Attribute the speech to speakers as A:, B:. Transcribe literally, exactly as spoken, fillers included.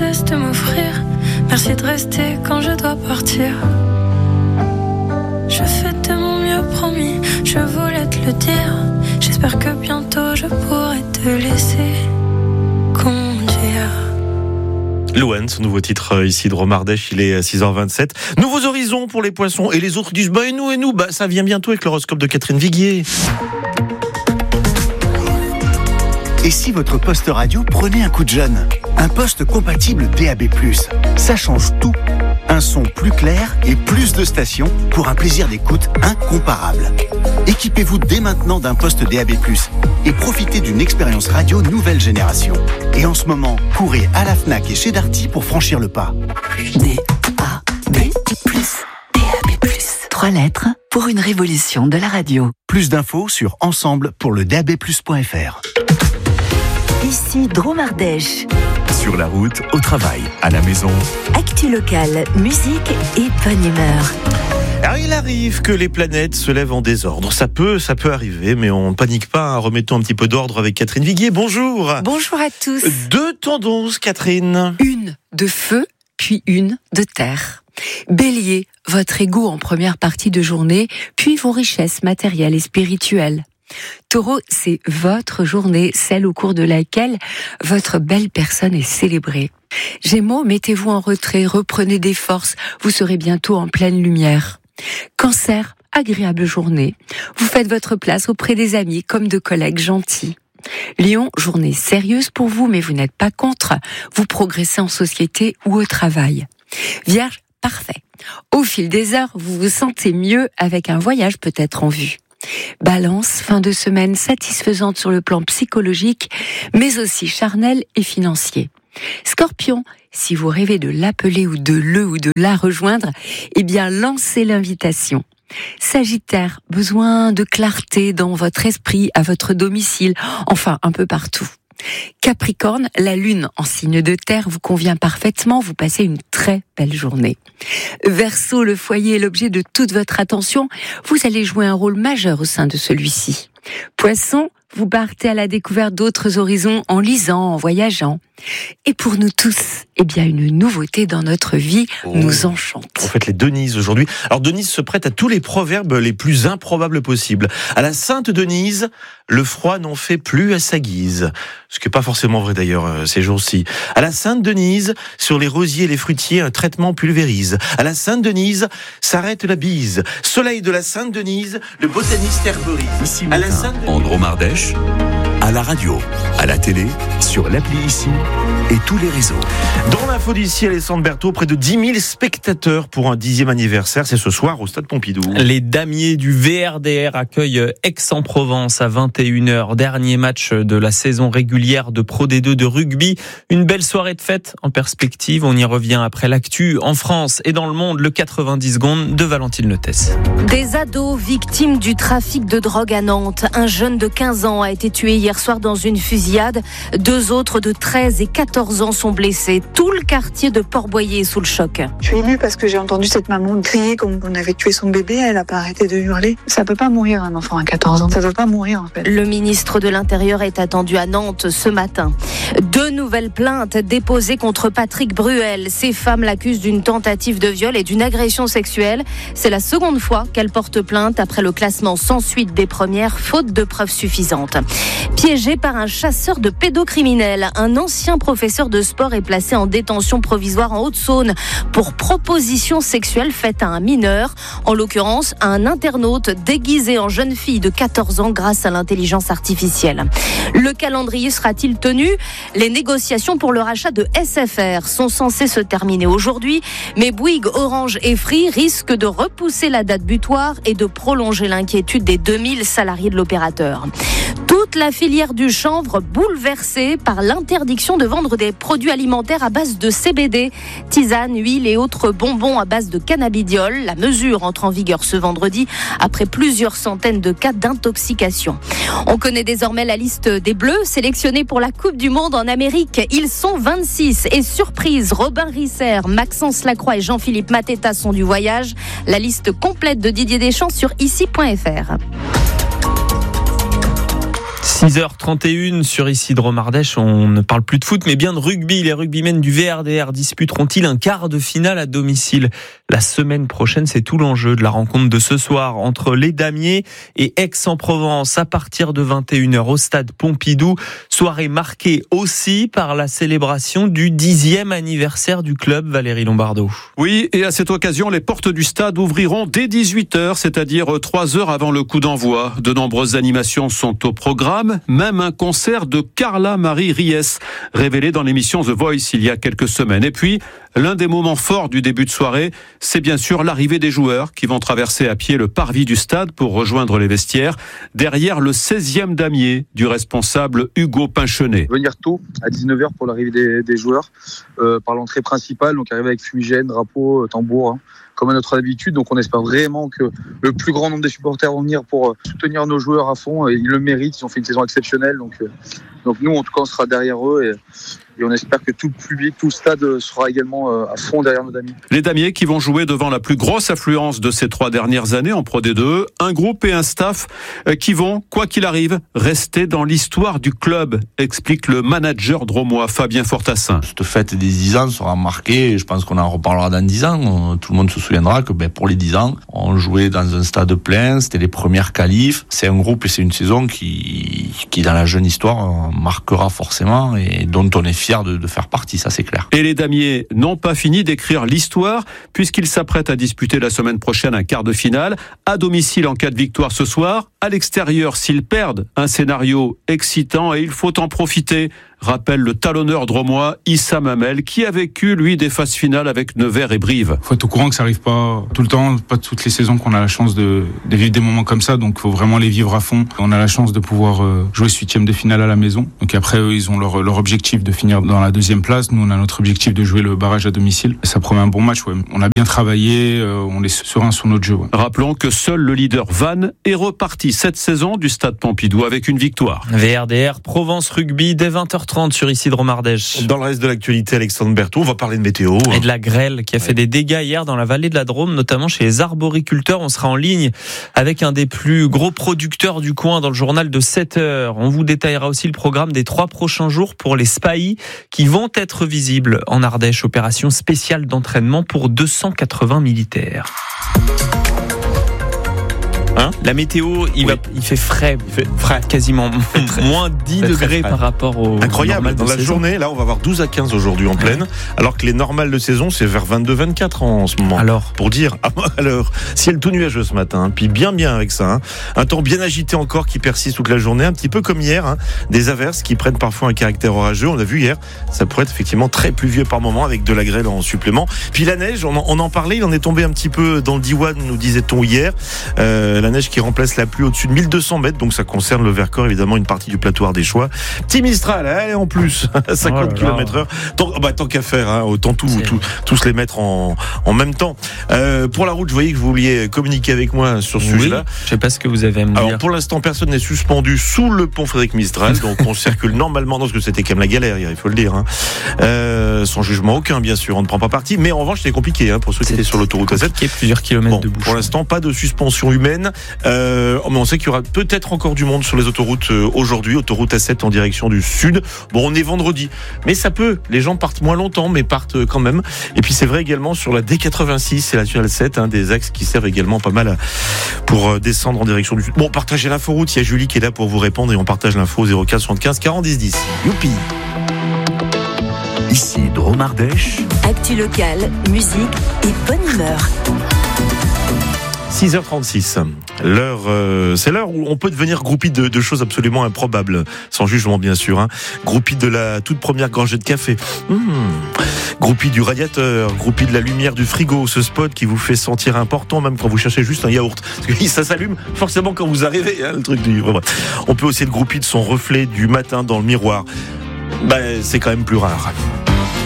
A: cesse de m'offrir. Merci de rester quand je dois partir. Je fais de mon mieux, promis, je voulais te le dire. J'espère que bientôt je pourrai te laisser conduire.
B: Louane, son nouveau titre ici de Romardèche, il est à six heures vingt-sept. Nouveaux horizons pour les poissons. Et les autres disent, bah et nous, et nous, bah ça vient bientôt avec l'horoscope de Catherine Viguier.
C: Et si votre poste radio prenait un coup de jeune ? Un poste compatible D A B plus. Ça change tout. Un son plus clair et plus de stations pour un plaisir d'écoute incomparable. Équipez-vous dès maintenant d'un poste D A B plus et profitez d'une expérience radio nouvelle génération. Et en ce moment, courez à la Fnac et chez Darty pour franchir le pas.
D: D A B plus. D A B plus. Trois lettres pour une révolution de la radio.
C: Plus d'infos sur ensemble pour le D A B plus point F R.
D: Ici Dromardèche.
E: Sur la route, au travail, à la maison.
D: Actu locale, musique et bonne humeur.
B: Alors il arrive que les planètes se lèvent en désordre. Ça peut, ça peut arriver, mais on ne panique pas. Hein. Remettons un petit peu d'ordre avec Catherine Viguier. Bonjour.
F: Bonjour à tous.
B: Deux tendances, Catherine.
F: Une de feu, puis une de terre. Bélier, votre ego en première partie de journée, puis vos richesses matérielles et spirituelles. Taureau, c'est votre journée, celle au cours de laquelle votre belle personne est célébrée. Gémeaux, mettez-vous en retrait, reprenez des forces, vous serez bientôt en pleine lumière. Cancer, agréable journée. Vous faites votre place auprès des amis comme de collègues gentils. Lion, journée sérieuse pour vous, mais vous n'êtes pas contre. Vous progressez en société ou au travail. Vierge, parfait. Au fil des heures, vous vous sentez mieux avec un voyage peut-être en vue. Balance, fin de semaine satisfaisante sur le plan psychologique, mais aussi charnel et financier. Scorpion, si vous rêvez de l'appeler ou de le ou de la rejoindre, eh bien lancez l'invitation. Sagittaire, besoin de clarté dans votre esprit, à votre domicile, enfin un peu partout. Capricorne, la lune en signe de terre vous convient parfaitement, vous passez une très belle journée. Verseau, le foyer est l'objet de toute votre attention, vous allez jouer un rôle majeur au sein de celui-ci. Poisson, vous partez à la découverte d'autres horizons en lisant, en voyageant. Et pour nous tous, eh bien une nouveauté dans notre vie oh. nous enchante.
B: En fait, les Denise aujourd'hui. Alors Denise se prête à tous les proverbes les plus improbables possibles. À la Sainte Denise, le froid n'en fait plus à sa guise. Ce qui n'est pas forcément vrai d'ailleurs ces jours-ci. À la Sainte Denise, sur les rosiers et les fruitiers, un traitement pulvérise. À la Sainte Denise, s'arrête la bise. Soleil de la Sainte Denise, le botaniste herborise.
E: Ici matin, à la Sainte Denise, en Dromardèche, à la radio, à la télé, sur l'appli Ici et tous les réseaux.
B: Dans l'info d'ici, Alessandre Berthaud, près de dix mille spectateurs pour un dixième anniversaire. C'est ce soir au Stade Pompidou.
G: Les damiers du V R D R accueillent Aix-en-Provence à vingt et une heures. Dernier match de la saison régulière de Pro D deux de rugby. Une belle soirée de fête en perspective. On y revient après l'actu en France et dans le monde. Le quatre-vingt-dix secondes de Valentine Lettès.
H: Des ados victimes du trafic de drogue à Nantes. Un jeune de quinze ans a été tué hier soir dans une fusillade. Deux autres de treize et quatorze ans sont blessés. Tout le quartier de Port-Boyer est sous le choc.
I: Je suis émue parce que j'ai entendu cette maman crier comme on avait tué son bébé. Elle n'a pas arrêté de hurler. Ça peut pas mourir un enfant à quatorze ans. Ça peut pas mourir en fait.
H: Le ministre de l'Intérieur est attendu à Nantes ce matin. Deux nouvelles plaintes déposées contre Patrick Bruel. Ces femmes l'accusent d'une tentative de viol et d'une agression sexuelle. C'est la seconde fois qu'elle porte plainte après le classement sans suite des premières, faute de preuves suffisantes. Piégé par un chasseur de pédocriminels, un ancien professeur de sport est placé en détention provisoire en Haute-Saône pour proposition sexuelle faite à un mineur, en l'occurrence à un internaute déguisé en jeune fille de quatorze ans grâce à l'intelligence artificielle. Le calendrier sera-t-il tenu ? Les négociations pour le rachat de S F R sont censées se terminer aujourd'hui, mais Bouygues, Orange et Free risquent de repousser la date butoir et de prolonger l'inquiétude des deux mille salariés de l'opérateur. Toute la filière du chanvre bouleversée par l'interdiction de vendre des produits alimentaires à base de C B D, tisanes, huiles et autres bonbons à base de cannabidiol. La mesure entre en vigueur ce vendredi après plusieurs centaines de cas d'intoxication. On connaît désormais la liste des Bleus sélectionnés pour la Coupe du Monde en Amérique. Ils sont vingt-six et surprise, Robin Risser, Maxence Lacroix et Jean-Philippe Mateta sont du voyage. La liste complète de Didier Deschamps sur ici point f r.
G: six heures trente et une sur ici de Romardèche, on ne parle plus de foot mais bien de rugby. Les rugbymen du V R D R disputeront-ils un quart de finale à domicile la semaine prochaine? C'est tout l'enjeu de la rencontre de ce soir entre les Damiers et Aix-en-Provence à partir de vingt et une heures au stade Pompidou. Soirée marquée aussi par la célébration du dixième anniversaire du club, Valérie Lombardo.
J: Oui, et à cette occasion, les portes du stade ouvriront dès dix-huit heures, c'est-à-dire trois heures avant le coup d'envoi. De nombreuses animations sont au programme, même un concert de Carla Marie Ries, révélé dans l'émission The Voice il y a quelques semaines. Et puis, l'un des moments forts du début de soirée, c'est bien sûr l'arrivée des joueurs qui vont traverser à pied le parvis du stade pour rejoindre les vestiaires, derrière le seizième damier du responsable Hugo Pinchenet.
K: Venir tôt, à dix-neuf heures pour l'arrivée des, des joueurs, euh, par l'entrée principale, donc arriver avec fumigène, drapeau, tambour, hein, comme à notre habitude. Donc on espère vraiment que le plus grand nombre des supporters vont venir pour soutenir nos joueurs à fond. Ils le méritent, ils ont fait une saison exceptionnelle. Donc, euh, donc nous, en tout cas, on sera derrière eux et, et on espère que tout le public, tout le stade sera également à fond derrière nos Damiers.
J: Les Damiers qui vont jouer devant la plus grosse affluence de ces trois dernières années en Pro D deux, un groupe et un staff qui vont, quoi qu'il arrive, rester dans l'histoire du club, explique le manager dromois Fabien Fortassin.
L: Cette fête des dix ans sera marquée, et je pense qu'on en reparlera dans dix ans. Tout le monde se souviendra que ben, pour les dix ans, on jouait dans un stade plein, c'était les premières qualifs. C'est un groupe et c'est une saison qui, qui dans la jeune histoire, marquera forcément et dont on est fier de, de faire partie, ça c'est clair.
J: Et les Damiers n'ont pas fini d'écrire l'histoire puisqu'ils s'apprêtent à disputer la semaine prochaine un quart de finale, à domicile en cas de victoire ce soir, à l'extérieur s'ils perdent, un scénario excitant et il faut en profiter, rappelle le talonneur dromois Issa Mamel qui a vécu lui des phases finales avec Nevers et Brive.
M: Il faut être au courant que ça arrive pas tout le temps, pas toutes les saisons qu'on a la chance de, de vivre des moments comme ça, donc il faut vraiment les vivre à fond. On a la chance de pouvoir jouer ce huitième de finale à la maison, donc après eux ils ont leur, leur objectif de finir dans la deuxième place, nous on a notre objectif de jouer le barrage à domicile. Ça promet un bon match, ouais. On a bien travaillé, euh, on est serein sur notre jeu. Ouais.
J: Rappelons que seul le leader Vannes est reparti cette saison du stade Pompidou avec une victoire.
G: V R D R Provence Rugby dès vingt heures trente sur ici de Romardèche.
B: Dans le reste de l'actualité, Alexandre Berthaud, on va parler de météo.
G: Et de la grêle qui a fait ouais. des dégâts hier dans la vallée de la Drôme, notamment chez les arboriculteurs. On sera en ligne avec un des plus gros producteurs du coin dans le journal de sept heures. On vous détaillera aussi le programme des trois prochains jours pour les spahis qui vont être visibles en Ardèche. Opération spéciale d'entraînement pour deux cent quatre-vingts militaires. Hein la météo, il, oui. va, il fait frais, il fait frais, quasiment très, moins dix degrés par rapport au
B: incroyable. Dans la saison. Journée, là, on va avoir douze à quinze aujourd'hui en pleine, ouais. alors que les normales de saison, c'est vers vingt-deux vingt-quatre en ce moment.
G: Alors,
B: pour dire, alors, ciel tout nuageux ce matin, hein, puis bien bien avec ça, hein, un temps bien agité encore qui persiste toute la journée, un petit peu comme hier, hein, des averses qui prennent parfois un caractère orageux. On a vu hier, ça pourrait être effectivement très pluvieux par moment avec de la grêle en supplément. Puis la neige, on en, on en parlait, il en est tombé un petit peu dans le Diwan, nous disait-on hier. Euh, la neige qui remplace la pluie au-dessus de mille deux cents mètres, donc ça concerne le Vercors, évidemment une partie du plateau ardéchois. Petit Mistral, allez en plus, cinquante kilomètres heure. Tant, bah, tant qu'à faire, hein, autant tout, tout, tous les mettre en, en même temps. Euh, pour la route, je voyais que vous vouliez communiquer avec moi sur ce
G: oui,
B: sujet-là.
G: Je sais pas ce que vous avez à me dire.
B: Alors pour l'instant, personne n'est suspendu sous le pont Frédéric Mistral, donc on circule normalement, non, parce que c'était quand même la galère hier, il faut le dire. Hein. Euh, sans jugement aucun, bien sûr, on ne prend pas parti, mais en revanche, c'était compliqué hein, pour ceux qui étaient sur l'autoroute A sept.
G: Plusieurs kilomètres
B: bon,
G: de bouche.
B: Pour l'instant, pas de suspension humaine. Euh, mais on sait qu'il y aura peut-être encore du monde sur les autoroutes euh, aujourd'hui, autoroute A sept en direction du sud. Bon, on est vendredi, mais ça peut. Les gens partent moins longtemps, mais partent euh, quand même. Et puis c'est vrai également sur la D quatre-vingt-six et la nationale sept, hein, des axes qui servent également pas mal à, pour euh, descendre en direction du sud. Bon, partagez l'inforoute. Il y a Julie qui est là pour vous répondre et on partage l'info zéro quatre soixante-quinze quarante dix dix. Youpi.
E: Ici Drôme Ardèche.
D: Actu locale, musique et bonne humeur.
B: six heures trente-six. L'heure, euh, c'est l'heure où on peut devenir groupie de, de choses absolument improbables, sans jugement bien sûr. Hein. Groupie de la toute première gorgée de café. Mmh. Groupie du radiateur, groupie de la lumière du frigo, ce spot qui vous fait sentir important même quand vous cherchez juste un yaourt. Parce que ça s'allume forcément quand vous arrivez, hein, le truc du. On peut aussi être groupie de son reflet du matin dans le miroir. Ben, c'est quand même plus rare.